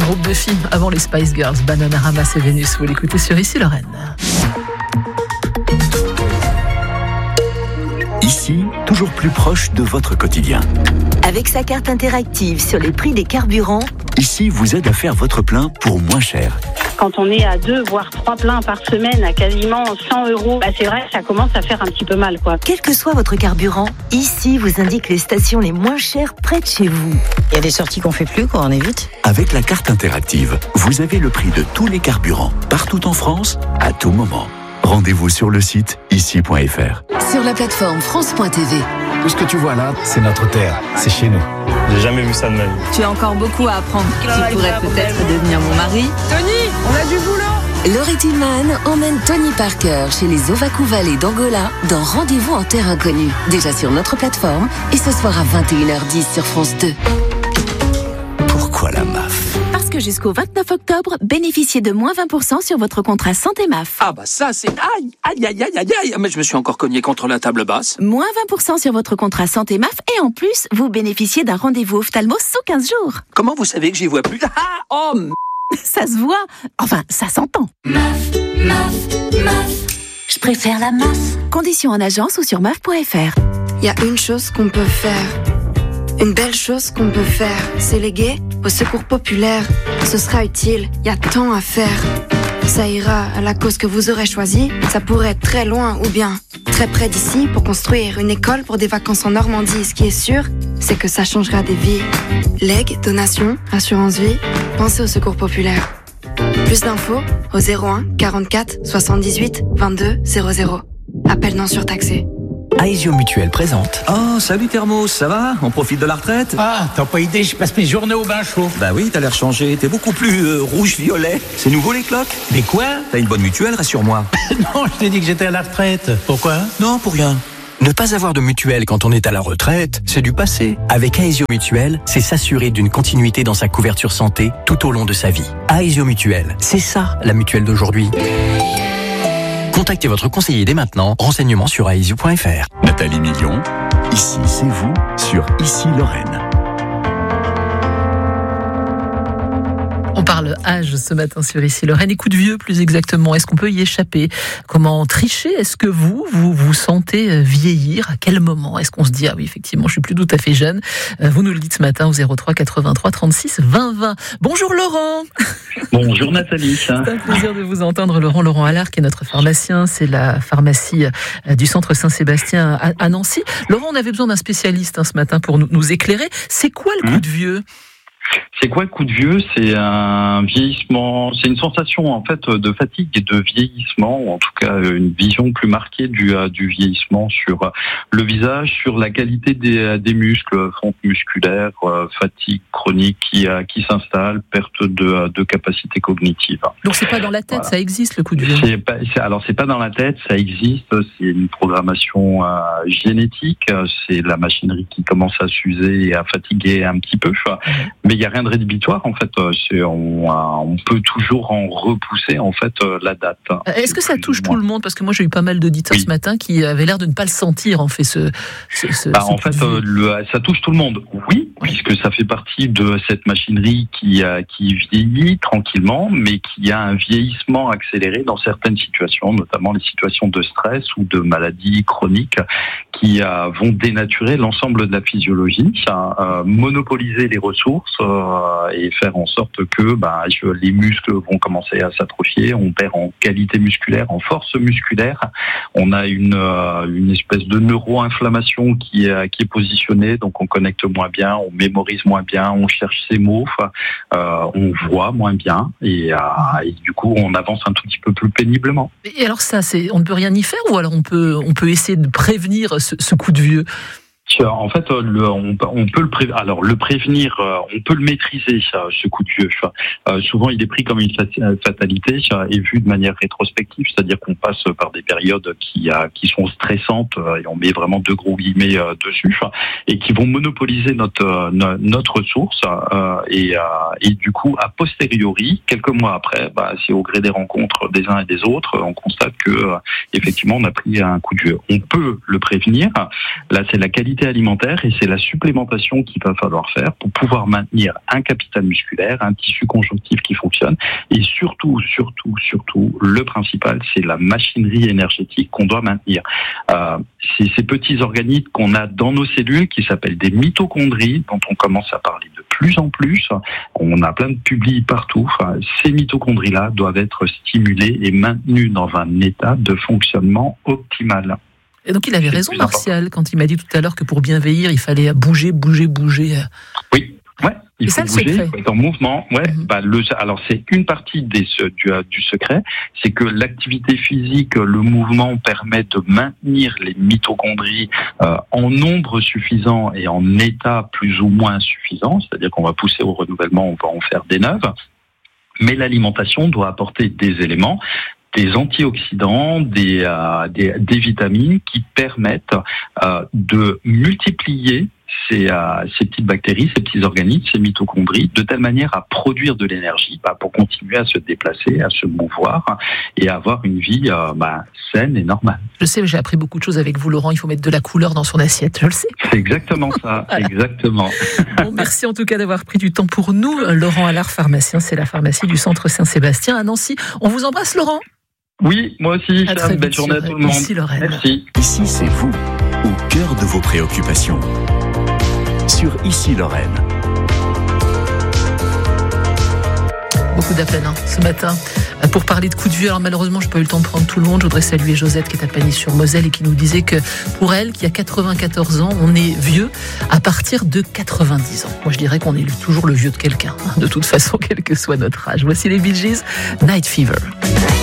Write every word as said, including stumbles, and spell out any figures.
groupe de filles avant les Spice Girls, Bananarama et Vénus. Vous l'écoutez sur Ici Lorraine. Ici, toujours plus proche de votre quotidien. Avec sa carte interactive sur les prix des carburants, Ici vous aide à faire votre plein pour moins cher. Quand on est à deux, voire trois pleins par semaine à quasiment cent euros, bah c'est vrai que ça commence à faire un petit peu mal, quoi. Quel que soit votre carburant, Ici vous indique les stations les moins chères près de chez vous. Il y a des sorties qu'on fait plus, quoi, on évite. Avec la carte interactive, vous avez le prix de tous les carburants, partout en France, à tout moment. Rendez-vous sur le site ici point f r. Sur la plateforme France point t v. Tout ce que tu vois là, c'est notre terre, c'est chez nous. J'ai jamais vu ça de ma vie. Tu as encore beaucoup à apprendre. Tu pourrais peut-être devenir mon mari. Tony, on a du boulot. Laurie Tillman emmène Tony Parker chez les Ovaku Valley d'Angola dans Rendez-vous en terre inconnue. Déjà sur notre plateforme et ce soir à vingt et une heures dix sur France deux. Pourquoi la M A F ? Parce que jusqu'au vingt-neuf octobre, bénéficiez de moins vingt pour cent sur votre contrat santé M A F. Ah bah ça c'est... Aïe, aïe, aïe, aïe, aïe, aïe. Mais je me suis encore cogné contre la table basse. Moins vingt pour cent sur votre contrat santé M A F et en plus, vous bénéficiez d'un rendez-vous ophtalmo sous quinze jours. Comment vous savez que j'y vois plus? Ah, oh m... Ça se voit. Enfin, ça s'entend. M A F, M A F, M A F. Je préfère la M A F. Conditions en agence ou sur M A F point f r. Il y a une chose qu'on peut faire. Une belle chose qu'on peut faire, c'est léguer au secours populaire. Ce sera utile, il y a tant à faire. Ça ira à la cause que vous aurez choisie. Ça pourrait être très loin ou bien très près d'ici pour construire une école pour des vacances en Normandie. Ce qui est sûr, c'est que ça changera des vies. Legs, donations, assurance vie, pensez au secours populaire. Plus d'infos au zéro un quarante-quatre soixante-dix-huit vingt-deux zéro zéro. Appel non surtaxé. Aesio Mutuelle présente. Oh, salut Thermos, ça va? On profite de la retraite? Ah, t'as pas idée, je passe mes journées au bain chaud. Bah oui, t'as l'air changé, t'es beaucoup plus euh, rouge-violet. C'est nouveau les cloques? Mais quoi? T'as une bonne mutuelle, rassure-moi. Non, je t'ai dit que j'étais à la retraite. Pourquoi? Non, pour rien. Ne pas avoir de mutuelle quand on est à la retraite, c'est du passé. Avec Aesio Mutuelle, c'est s'assurer d'une continuité dans sa couverture santé tout au long de sa vie. Aesio Mutuelle, c'est ça la mutuelle d'aujourd'hui. Contactez votre conseiller dès maintenant. Renseignements sur aesio point f r. Nathalie Million, ici c'est vous sur Ici Lorraine. On parle âge ce matin sur Ici Lorraine. Et coup de vieux, plus exactement. Est-ce qu'on peut y échapper? Comment tricher? Est-ce que vous, vous vous sentez vieillir? À quel moment est-ce qu'on se dit, ah oui, effectivement, je suis plus tout à fait jeune? Vous nous le dites ce matin au zéro trois quatre-vingt-trois trente-six vingt vingt. Bonjour Laurent. Bonjour Nathalie. C'est un plaisir de vous entendre. Laurent, Laurent Allard, qui est notre pharmacien. C'est la pharmacie du centre Saint-Sébastien à Nancy. Laurent, on avait besoin d'un spécialiste hein, ce matin pour nous, nous éclairer. C'est quoi le coup mmh. de vieux? C'est quoi le coup de vieux? C'est un vieillissement, c'est une sensation en fait de fatigue et de vieillissement, ou en tout cas une vision plus marquée du, du vieillissement sur le visage, sur la qualité des, des muscles, fonte musculaire, fatigue chronique qui, qui s'installe, perte de, de capacité cognitive. Donc c'est pas dans la tête, voilà. Ça existe le coup de vieux? C'est pas, c'est, alors c'est pas dans la tête, ça existe, c'est une programmation euh, génétique, c'est la machinerie qui commence à s'user et à fatiguer un petit peu, mmh. mais il n'y a rien de rédhibitoire en fait. C'est, on, on peut toujours en repousser en fait la date. Est-ce que ça touche tout le monde? Parce que moi j'ai eu pas mal d'auditeurs oui. ce matin qui avaient l'air de ne pas le sentir en fait. Ce, ce, ce, bah, ce en fait, euh, le, ça touche tout le monde. Oui, oui, puisque ça fait partie de cette machinerie qui euh, qui vieillit tranquillement, mais qui a un vieillissement accéléré dans certaines situations, notamment les situations de stress ou de maladies chroniques qui euh, vont dénaturer l'ensemble de la physiologie, ça, euh, monopoliser les ressources. Euh, et faire en sorte que bah, les muscles vont commencer à s'atrophier, on perd en qualité musculaire, en force musculaire, on a une, euh, une espèce de neuro-inflammation qui est, qui est positionnée, donc on connecte moins bien, on mémorise moins bien, on cherche ses mots, euh, on voit moins bien et, euh, et du coup on avance un tout petit peu plus péniblement. Et alors ça, c'est, on ne peut rien y faire ou alors on peut, on peut essayer de prévenir ce, ce coup de vieux? En fait, le, on, on peut le pré, alors le prévenir, on peut le maîtriser, ça, ce coup de vieux. Euh, souvent, il est pris comme une fatalité ça, et vu de manière rétrospective, c'est-à-dire qu'on passe par des périodes qui, qui sont stressantes et on met vraiment deux gros guillemets dessus et qui vont monopoliser notre notre ressource euh, et, et du coup, a posteriori, quelques mois après, bah, c'est au gré des rencontres des uns et des autres, on constate que effectivement, on a pris un coup de vieux. On peut le prévenir. Là, c'est la qualité qualité alimentaire et c'est la supplémentation qu'il va falloir faire pour pouvoir maintenir un capital musculaire, un tissu conjonctif qui fonctionne et surtout, surtout, surtout, le principal, c'est la machinerie énergétique qu'on doit maintenir. Euh, c'est ces petits organismes qu'on a dans nos cellules qui s'appellent des mitochondries, dont on commence à parler de plus en plus. On a plein de publis partout. Enfin, ces mitochondries-là doivent être stimulées et maintenues dans un état de fonctionnement optimal. Et donc il avait raison, Martial, quand il m'a dit tout à l'heure que pour bien vieillir, il fallait bouger, bouger, bouger. Oui, ouais. Il faut bouger, il faut être en mouvement. Ouais, mmh. bah, le, alors c'est une partie des, du, du secret, c'est que l'activité physique, le mouvement permet de maintenir les mitochondries euh, en nombre suffisant et en état plus ou moins suffisant, c'est-à-dire qu'on va pousser au renouvellement, on va en faire des neuves, mais l'alimentation doit apporter des éléments, des antioxydants, des, euh, des, des vitamines qui permettent euh, de multiplier ces, euh, ces petites bactéries, ces petits organismes, ces mitochondries, de telle manière à produire de l'énergie bah, pour continuer à se déplacer, à se mouvoir et à avoir une vie euh, bah, saine et normale. Je sais, j'ai appris beaucoup de choses avec vous, Laurent. Il faut mettre de la couleur dans son assiette, je le sais. C'est exactement ça, voilà. Exactement. Bon, merci en tout cas d'avoir pris du temps pour nous. Laurent Allard, pharmacien, c'est la pharmacie du Centre Saint-Sébastien à Nancy. On vous embrasse, Laurent. Oui, moi aussi. À très belle journée à tout le monde. Ici, Lorraine. Merci. Ici, c'est vous, au cœur de vos préoccupations. Sur Ici Lorraine. Beaucoup d'appels hein, ce matin pour parler de coups de vieux. Alors malheureusement, je n'ai pas eu le temps de prendre tout le monde. Je voudrais saluer Josette qui est à Pagny-sur-Moselle et qui nous disait que pour elle, qui a quatre-vingt-quatorze ans, on est vieux à partir de quatre-vingt-dix ans. Moi, je dirais qu'on est toujours le vieux de quelqu'un, hein, de toute façon, quel que soit notre âge. Voici les Bee Gees, Night Fever.